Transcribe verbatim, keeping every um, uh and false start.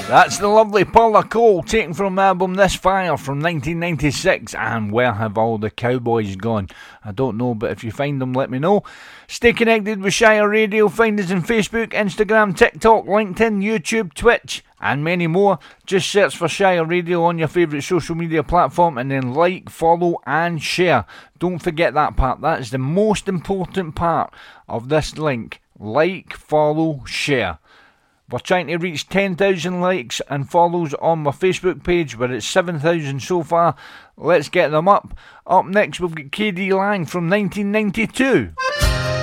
That's the lovely Paula Cole, taken from the album This Fire from nineteen ninety-six. And where have all the cowboys gone? I don't know, but if you find them, let me know. Stay connected with Shire Radio. Find us on Facebook, Instagram, TikTok, LinkedIn, YouTube, Twitch, and many more. Just search for Shire Radio on your favourite social media platform and then like, follow and share. Don't forget that part. That is the most important part of this link. Like, follow, share. We're trying to reach ten thousand likes and follows on my Facebook page, where it's seven thousand so far. Let's get them up. Up next, we've got K D Lang from nineteen ninety-two.